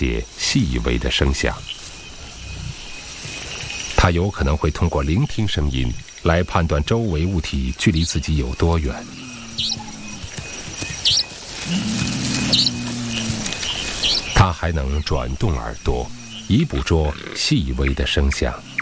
些细微的声响。它有可能会通过聆听声音来判断周围物体距离自己有多远。它还能转动耳朵，以捕捉细微的声响。